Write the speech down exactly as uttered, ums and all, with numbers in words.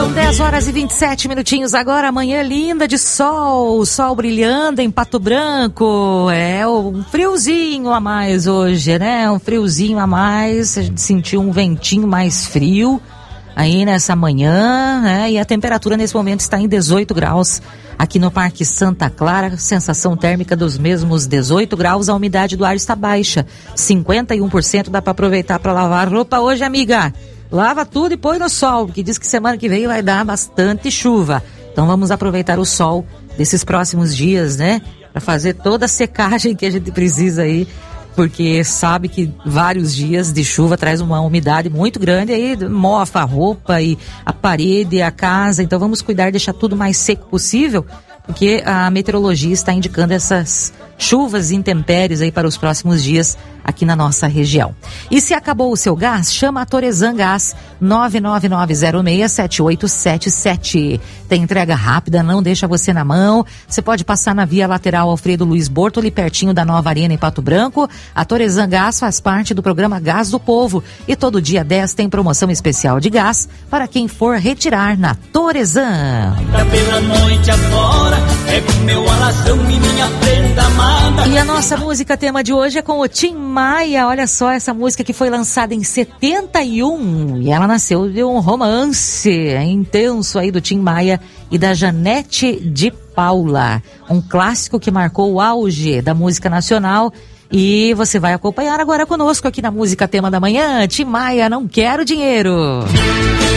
dez horas e vinte e sete minutinhos agora, manhã linda de sol, sol brilhando em Pato Branco. É um friozinho a mais hoje, né? Um friozinho a mais, a gente sentiu um ventinho mais frio aí nessa manhã, né? E a temperatura nesse momento está em dezoito graus aqui no Parque Santa Clara, sensação térmica dos mesmos dezoito graus, a umidade do ar está baixa, cinquenta e um por cento, dá para aproveitar para lavar roupa hoje, amiga. Lava tudo e põe no sol, porque diz que semana que vem vai dar bastante chuva. Então vamos aproveitar o sol desses próximos dias, né? Para fazer toda a secagem que a gente precisa aí, porque sabe que vários dias de chuva traz uma umidade muito grande, aí mofa a roupa e a parede, a casa. Então vamos cuidar, deixar tudo mais seco possível, porque a meteorologia está indicando essas chuvas e intempéries aí para os próximos dias aqui na nossa região. E se acabou o seu gás, chama a Torezan Gás, nove nove nove zero seis sete oito sete sete. Tem entrega rápida, não deixa você na mão. Você pode passar na via lateral Alfredo Luiz Bortoli, pertinho da Nova Arena em Pato Branco. A Torezan Gás faz parte do programa Gás do Povo e todo dia dez tem promoção especial de gás para quem for retirar na Torezan. Pela noite afora, pego meu alazão e minha prenda amada. E a nossa música tema de hoje é com o Tim Maia. Olha só, essa música que foi lançada em setenta e um e ela nasceu de um romance intenso aí do Tim Maia e da Janete de Paula, um clássico que marcou o auge da música nacional. E você vai acompanhar agora conosco aqui na música tema da manhã, Tim Maia, Não Quero Dinheiro.